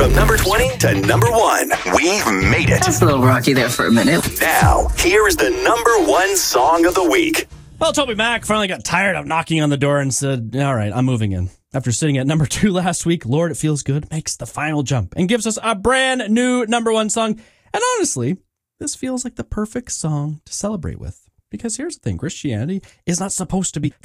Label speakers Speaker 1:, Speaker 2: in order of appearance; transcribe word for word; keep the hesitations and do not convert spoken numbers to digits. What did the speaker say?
Speaker 1: From number twenty to number one, we've made it.
Speaker 2: That's a little rocky there for a minute.
Speaker 1: Now, here is the number one song of the week.
Speaker 3: Well, Toby Mac finally got tired of knocking on the door and said, all right, I'm moving in. After sitting at number two last week, Lord, It Feels Good makes the final jump and gives us a brand new number one song. And honestly, this feels like the perfect song to celebrate with. Because here's the thing, Christianity is not supposed to be